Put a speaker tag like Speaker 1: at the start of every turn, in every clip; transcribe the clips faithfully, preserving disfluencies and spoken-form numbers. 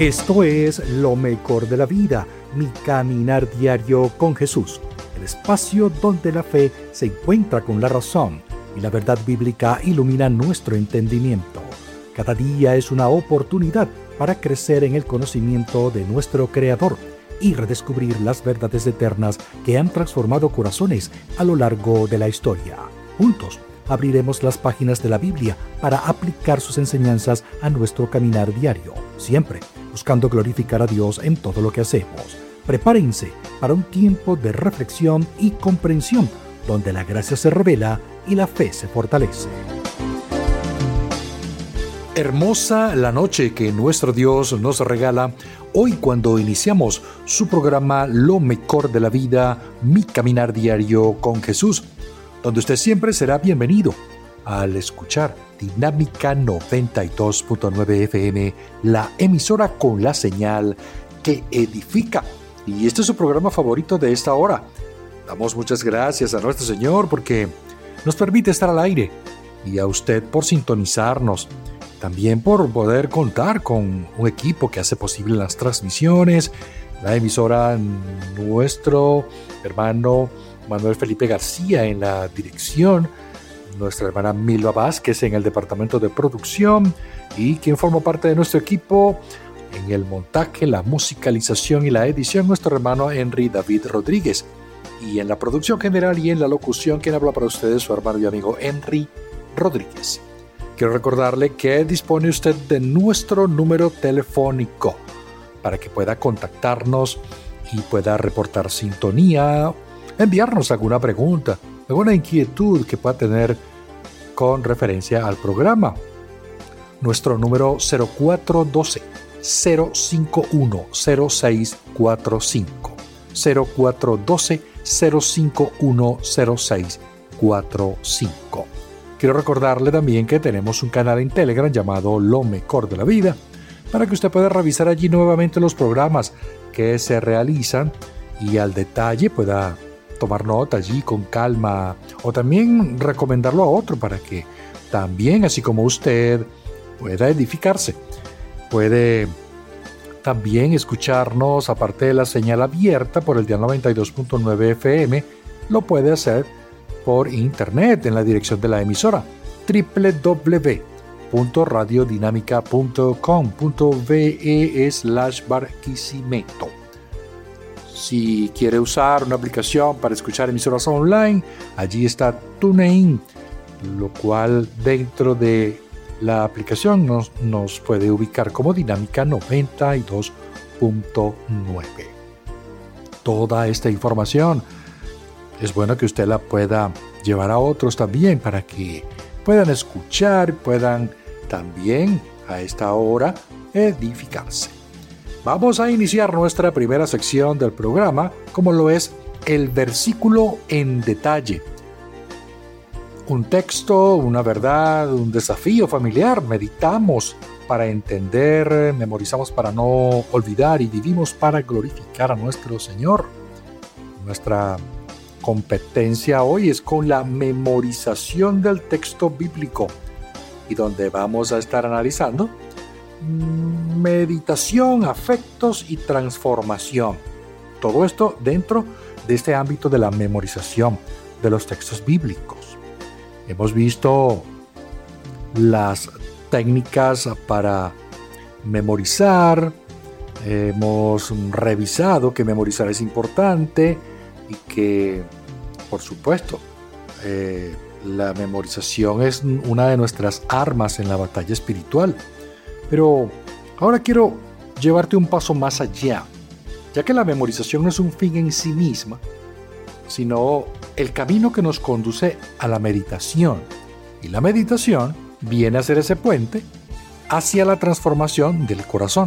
Speaker 1: Esto es Lo Mejor de la Vida, mi caminar diario con Jesús, el espacio donde la fe se encuentra con la razón y la verdad bíblica ilumina nuestro entendimiento. Cada día es una oportunidad para crecer en el conocimiento de nuestro Creador y redescubrir las verdades eternas que han transformado corazones a lo largo de la historia. Juntos abriremos las páginas de la Biblia para aplicar sus enseñanzas a nuestro caminar diario, siempre buscando glorificar a Dios en todo lo que hacemos. Prepárense para un tiempo de reflexión y comprensión, donde la gracia se revela y la fe se fortalece. Hermosa la noche que nuestro Dios nos regala hoy cuando iniciamos su programa Lo Mejor de la Vida, mi caminar diario con Jesús, donde usted siempre será bienvenido al escuchar Dinámica noventa y dos punto nueve F M, la emisora con la señal que edifica. Y este es su programa favorito de esta hora. Damos muchas gracias a nuestro Señor porque nos permite estar al aire y a usted por sintonizarnos. También por poder contar con un equipo que hace posible las transmisiones, la emisora, nuestro hermano Manuel Felipe García en la dirección, nuestra hermana Milva Vázquez en el departamento de producción y quien forma parte de nuestro equipo en el montaje, la musicalización y la edición, nuestro hermano Henry David Rodríguez. Y en la producción general y en la locución, quien habla para ustedes, su hermano y amigo Henry Rodríguez. Quiero recordarle que dispone usted de nuestro número telefónico para que pueda contactarnos y pueda reportar sintonía, enviarnos alguna pregunta, alguna inquietud que pueda tener con referencia al programa. Nuestro número cero cuatro uno dos, cero cinco uno, cero seis cuatro cinco, cero cuatro uno dos, cero cinco uno, cero seis cuatro cinco. Quiero recordarle también que tenemos un canal en Telegram llamado Lo Mejor de la Vida, para que usted pueda revisar allí nuevamente los programas que se realizan y al detalle pueda tomar nota allí con calma o también recomendarlo a otro para que también, así como usted, pueda edificarse. Puede también escucharnos, aparte de la señal abierta por el dial noventa y dos punto nueve F M, lo puede hacer por internet en la dirección de la emisora doble u doble u doble u punto radio dinámica punto com punto ve slash barquisimeto. Si quiere usar una aplicación para escuchar emisoras online, allí está TuneIn, lo cual dentro de la aplicación nos, nos puede ubicar como Dinámica noventa y dos punto nueve. Toda esta información es bueno que usted la pueda llevar a otros también para que puedan escuchar, puedan también a esta hora edificarse. Vamos a iniciar nuestra primera sección del programa, como lo es el versículo en detalle. Un texto, una verdad, un desafío familiar. Meditamos para entender, memorizamos para no olvidar y vivimos para glorificar a nuestro Señor. Nuestra competencia hoy es con la memorización del texto bíblico y donde vamos a estar analizando meditación, afectos y transformación. Todo esto dentro de este ámbito de la memorización de los textos bíblicos. Hemos visto las técnicas para memorizar, hemos revisado que memorizar es importante y que, por supuesto, eh, la memorización es una de nuestras armas en la batalla espiritual. Pero ahora quiero llevarte un paso más allá, ya que la memorización no es un fin en sí misma, sino el camino que nos conduce a la meditación. Y la meditación viene a ser ese puente hacia la transformación del corazón.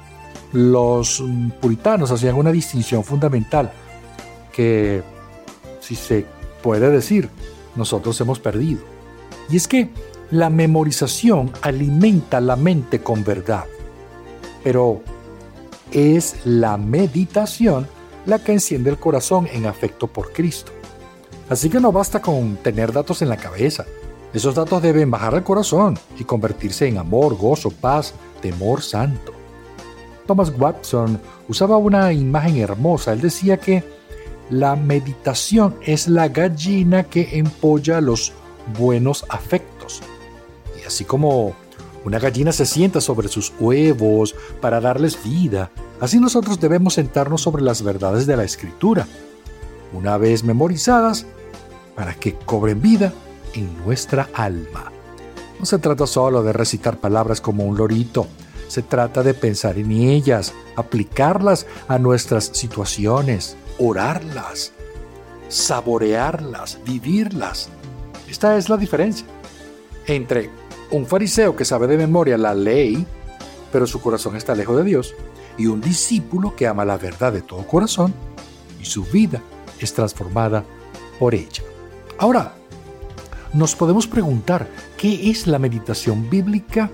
Speaker 1: Los puritanos hacían una distinción fundamental que, si se puede decir, nosotros hemos perdido. Y es que la memorización alimenta la mente con verdad, pero es la meditación la que enciende el corazón en afecto por Cristo. Así que no basta con tener datos en la cabeza. Esos datos deben bajar al corazón y convertirse en amor, gozo, paz, temor santo. Thomas Watson usaba una imagen hermosa. Él decía que la meditación es la gallina que empolla los buenos afectos. Y así como una gallina se sienta sobre sus huevos para darles vida, así nosotros debemos sentarnos sobre las verdades de la Escritura, una vez memorizadas, para que cobren vida en nuestra alma. No se trata solo de recitar palabras como un lorito, se trata de pensar en ellas, aplicarlas a nuestras situaciones, orarlas, saborearlas, vivirlas. Esta es la diferencia entre un fariseo que sabe de memoria la ley, pero su corazón está lejos de Dios, y un discípulo que ama la verdad de todo corazón y su vida es transformada por ella. Ahora, nos podemos preguntar, ¿qué es la meditación bíblica?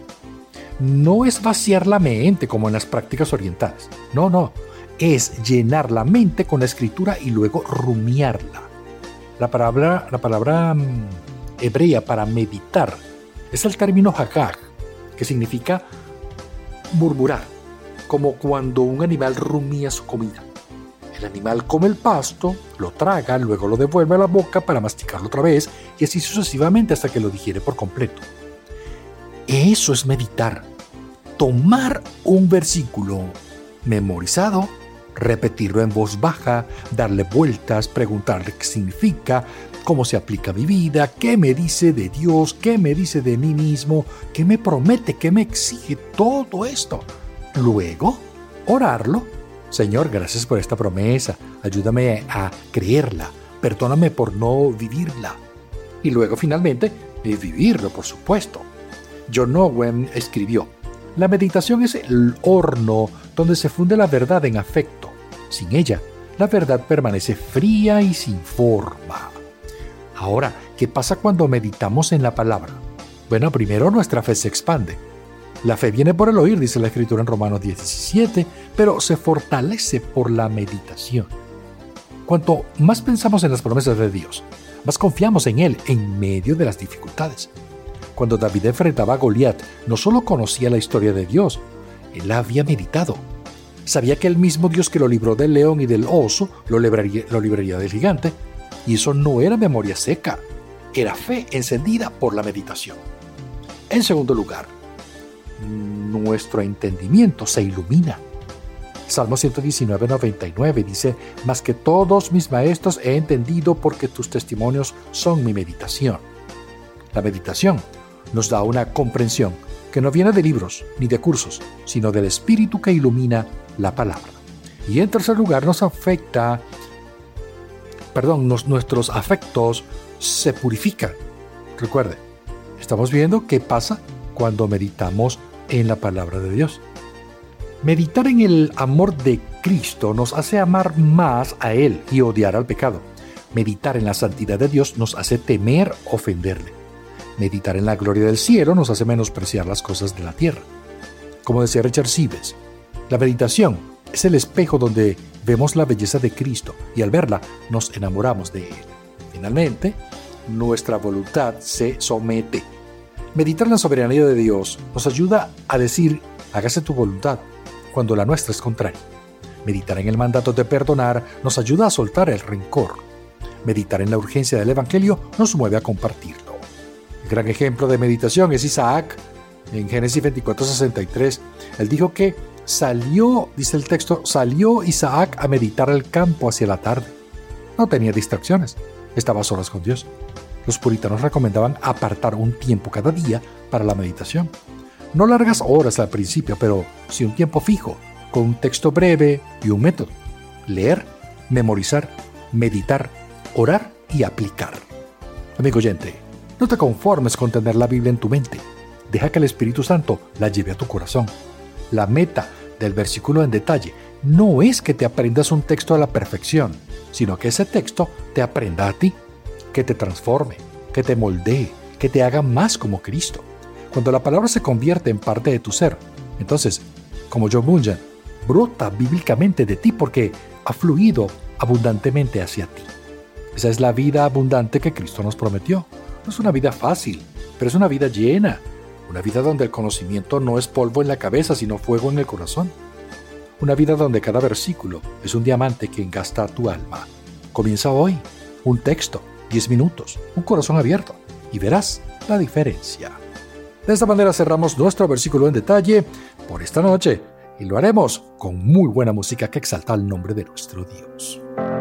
Speaker 1: No es vaciar la mente como en las prácticas orientales. No, no. Es llenar la mente con la escritura y luego rumiarla. La palabra, la palabra um, hebrea para meditar es el término hagag, que significa murmurar, como cuando un animal rumía su comida. El animal come el pasto, lo traga, luego lo devuelve a la boca para masticarlo otra vez y así sucesivamente hasta que lo digiere por completo. Eso es meditar. Tomar un versículo memorizado, repetirlo en voz baja, darle vueltas, preguntarle qué significa, cómo se aplica a mi vida, qué me dice de Dios, qué me dice de mí mismo, qué me promete, qué me exige, todo esto. Luego, orarlo. Señor, gracias por esta promesa, ayúdame a creerla, perdóname por no vivirla. Y luego, finalmente, vivirlo, por supuesto. John Owen escribió: la meditación es el horno donde se funde la verdad en afecto. Sin ella, la verdad permanece fría y sin forma. Ahora, ¿qué pasa cuando meditamos en la palabra? Bueno, primero nuestra fe se expande. La fe viene por el oír, dice la Escritura en Romanos diecisiete, pero se fortalece por la meditación. Cuanto más pensamos en las promesas de Dios, más confiamos en Él en medio de las dificultades. Cuando David enfrentaba a Goliat, no solo conocía la historia de Dios, él la había meditado. Sabía que el mismo Dios que lo libró del león y del oso lo libraría, lo libraría del gigante, y eso no era memoria seca, era fe encendida por la meditación. En segundo lugar, nuestro entendimiento se ilumina. Salmo ciento diecinueve, noventa y nueve dice: más que todos mis maestros he entendido porque tus testimonios son mi meditación. La meditación nos da una comprensión que no viene de libros ni de cursos, sino del Espíritu que ilumina la palabra. Y en tercer lugar, nos afecta, perdón, nos, nuestros afectos se purifican. Recuerde, estamos viendo qué pasa cuando meditamos en la palabra de Dios. Meditar en el amor de Cristo nos hace amar más a Él y odiar al pecado. Meditar en la santidad de Dios nos hace temer ofenderle. Meditar en la gloria del cielo nos hace menospreciar las cosas de la tierra. Como decía Richard Sibbes, la meditación es el espejo donde vemos la belleza de Cristo y al verla nos enamoramos de Él. Finalmente, nuestra voluntad se somete. Meditar en la soberanía de Dios nos ayuda a decir: hágase tu voluntad, cuando la nuestra es contraria. Meditar en el mandato de perdonar nos ayuda a soltar el rencor. Meditar en la urgencia del Evangelio nos mueve a compartirlo. El gran ejemplo de meditación es Isaac. En Génesis veinticuatro, sesenta y tres, él dijo que salió, dice el texto, salió Isaac a meditar al campo hacia la tarde. No tenía distracciones, estaba a solas con Dios. Los puritanos recomendaban apartar un tiempo cada día para la meditación. No largas horas al principio, pero sí un tiempo fijo, con un texto breve y un método. Leer, memorizar, meditar, orar y aplicar. Amigo oyente, no te conformes con tener la Biblia en tu mente. Deja que el Espíritu Santo la lleve a tu corazón. La meta del versículo en detalle no es que te aprendas un texto a la perfección, sino que ese texto te aprenda a ti, que te transforme, que te moldee, que te haga más como Cristo. Cuando la palabra se convierte en parte de tu ser, entonces, como John Bunyan, brota bíblicamente de ti porque ha fluido abundantemente hacia ti. Esa es la vida abundante que Cristo nos prometió. No es una vida fácil, pero es una vida llena. Una vida donde el conocimiento no es polvo en la cabeza, sino fuego en el corazón. Una vida donde cada versículo es un diamante que engasta tu alma. Comienza hoy. Un texto, diez minutos, un corazón abierto y verás la diferencia. De esta manera cerramos nuestro versículo en detalle por esta noche y lo haremos con muy buena música que exalta el nombre de nuestro Dios.